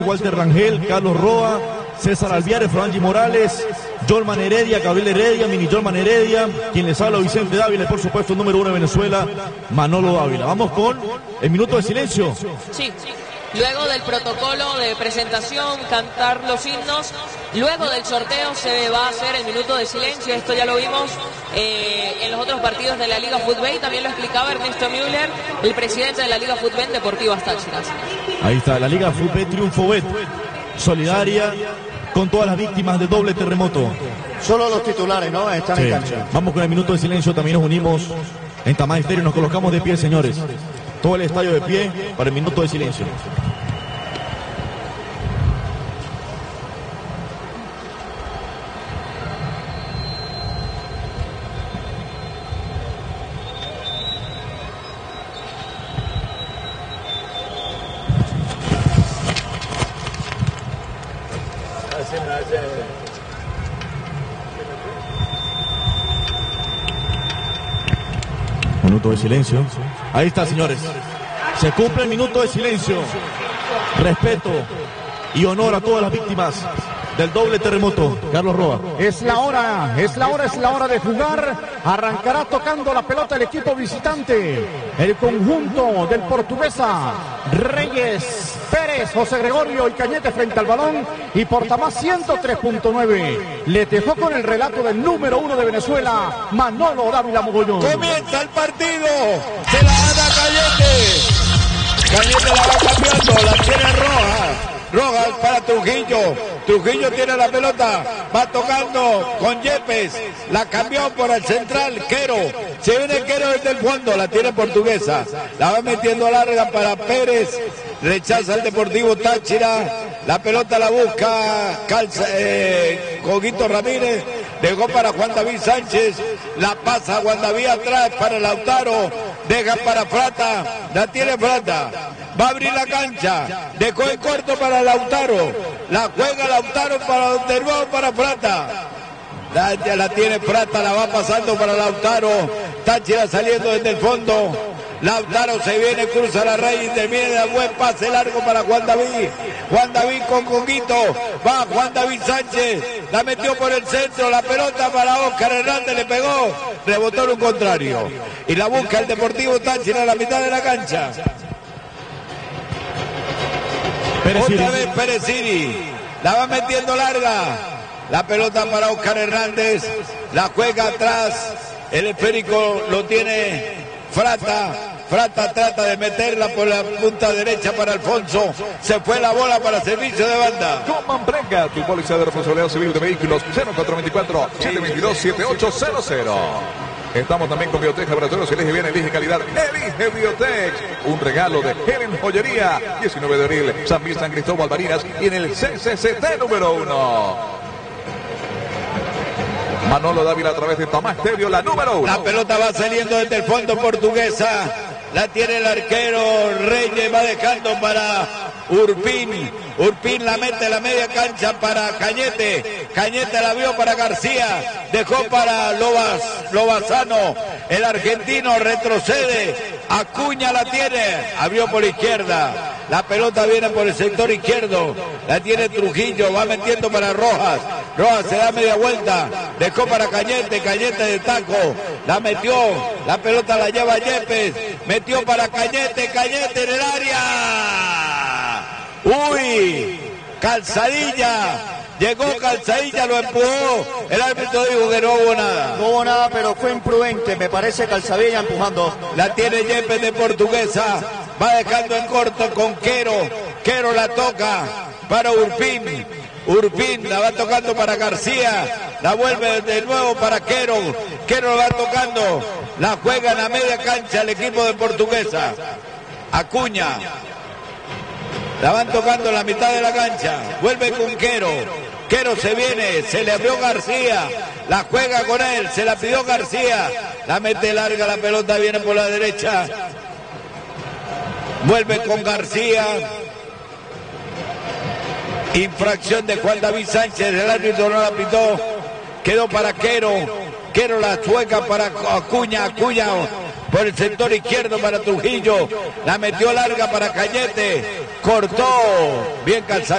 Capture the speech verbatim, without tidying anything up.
Walter Rangel, Carlos Roa, César Alviares, Franji Morales, Jolman Heredia, Gabriel Heredia, Mini Jolman Heredia, quien les habla Vicente Dávila, y por supuesto el número uno de Venezuela, Manolo Dávila. Vamos con el minuto de silencio. Sí, luego del protocolo de presentación, cantar los himnos, luego del sorteo se va a hacer el minuto de silencio. Esto ya lo vimos eh, en los otros partidos de la Liga Fútbol, también lo explicaba Ernesto Müller, el presidente de la Liga Fútbol Deportivas Táchira. Ahí está, la Liga Fútbol Triunfo Bet, solidaria con todas las víctimas del doble terremoto. Solo los titulares, ¿no? Están Sí. en cancha. Vamos con el minuto de silencio, también nos unimos en Tamá Estéreo y nos colocamos de pie, señores. Todo el estadio de pie para el minuto de silencio. Minuto de silencio. Ahí está, señores. Se cumple el minuto de silencio. Respeto y honor a todas las víctimas del doble terremoto. Carlos Roa. Es la hora, es la hora, es la hora de jugar. Arrancará tocando la pelota el equipo visitante. El conjunto del Portuguesa. Reyes, Pérez, José Gregorio y Cañete frente al balón. Y por Tamá ciento tres punto nueve. Le dejó con el relato del número uno de Venezuela, Manolo Dávila Mogollón. Comienza el partido. Se la da Cañete. Cañete la va cambiando. La tiene Rojas. Rojas para Trujillo. Trujillo tiene la pelota. Va tocando con Yepes. La cambió por el central. Quero. Se viene Quero desde el fondo. La tiene Portuguesa. La va metiendo larga para Pérez. Rechaza el Deportivo Táchira. La pelota la busca Calza, eh, Coguito Ramírez. Dejó para Juan David Sánchez. La pasa Juan David atrás para Lautaro. Deja para Frata. La tiene Frata. Va a abrir la cancha. Dejó en corto para Lautaro. La juega Lautaro para de nuevo para Frata. La, ya la tiene Frata. La va pasando para Lautaro. Táchira saliendo desde el fondo. Lautaro se viene, cruza la raíz, termina buen pase largo para Juan David. Juan David con Conguito. Va Juan David Sánchez. La metió por el centro. La pelota para Oscar Hernández. Le pegó. Rebotó en un contrario. Y la busca el Deportivo Táchira a la mitad de la cancha. Pérez Otra Siri. vez Pérez Siri. La va metiendo larga. La pelota para Oscar Hernández. La juega atrás. El esférico lo tiene Frata. Frata trata de meterla por la punta derecha para Alfonso. Se fue la bola para servicio de banda. Coman Brenga, tu póliza de responsabilidad civil de vehículos. Cero cuatro veinticuatro, siete veintidós, setenta y ocho cero cero. Estamos también con Biotech Laboratorios. Elige bien, elige calidad. Elige Biotech. Un regalo de Helen Joyería. diecinueve de abril, San Luis, San Cristóbal, Barinas. Y en el C C C T número uno. Manolo Dávila a través de Tamá Estéreo, la número uno. La pelota va saliendo desde el fondo Portuguesa. La tiene el arquero Reyes. Va dejando para Urpín. Urpín la mete a la media cancha para Cañete. Cañete la vio para García. Dejó para Lobas, Lobazano. El argentino retrocede. Acuña la tiene. Abrió por la izquierda. La pelota viene por el sector izquierdo. La tiene Trujillo. Va metiendo para Rojas. Rojas se da media vuelta. Dejó para Cañete. Cañete de taco. La metió. La pelota la lleva Yepes. Metió para Cañete. Cañete en el área. Uy. Calzadilla. Llegó Calzadilla, lo empujó. El árbitro dijo que no hubo nada. No hubo nada, pero fue imprudente. Me parece Calzadilla empujando. La tiene Yepes de Portuguesa. Va dejando en corto con Quero. Quero la toca para Urpín. Urpín la va tocando para García. La vuelve de nuevo para Quero. Quero va tocando. La juega en la media cancha el equipo de Portuguesa. Acuña. La van tocando en la mitad de la cancha. Vuelve con Quero. Quero se viene. Se le abrió García. La juega con él. Se la pidió García. La mete larga. La pelota viene por la derecha. Vuelve con García. Infracción de Juan David Sánchez. El árbitro no la pitó. Quedó para Quero. Quero la sueca para Acuña. Acuña por el sector izquierdo para Trujillo. La metió larga para Cañete. cortó, bien calzado.